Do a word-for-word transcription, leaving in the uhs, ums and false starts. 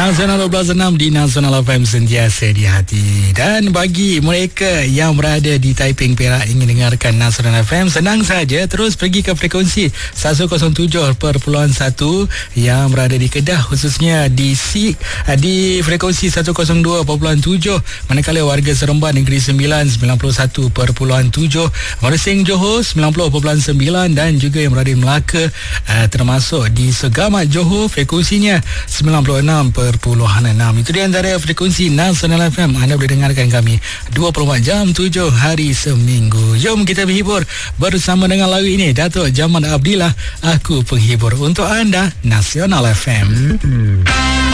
Nasional dua belas enam di Nasional F M, sentiasa di hati. Dan bagi mereka yang berada di Taiping, Perak, ingin dengarkan Nasional F M, senang saja, terus pergi ke frekuensi seratus tujuh perpuluhan satu. Yang berada di Kedah khususnya di S I K di frekuensi seratus dua perpuluhan tujuh. Manakala warga Seremban Negeri Sembilan sembilan puluh satu perpuluhan tujuh, Mersing Johor sembilan puluh perpuluhan sembilan, dan juga yang berada di Melaka uh, termasuk di Segamat Johor frekuensinya sembilan puluh enam perpuluhan enam. Itu di antara frekuensi Nasional F M. Anda boleh dengarkan kami dua puluh empat jam tujuh hari seminggu. Jom kita berhibur bersama dengan lagu ini, Datuk Jamal Abdillah, Aku Penghibur. Untuk anda Nasional F M. Hmm.